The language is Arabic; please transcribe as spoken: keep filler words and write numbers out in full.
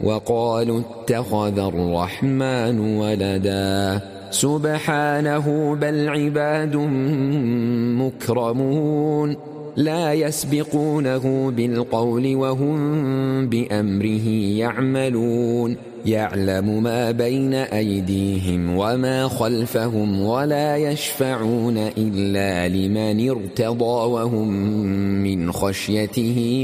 وقالوا اتخذ الرحمن ولدا سبحانه بل عباد مكرمون لا يسبقونه بالقول وهم بأمره يعملون يعلم ما بين أيديهم وما خلفهم ولا يشفعون إلا لمن ارتضى وهم من خشيته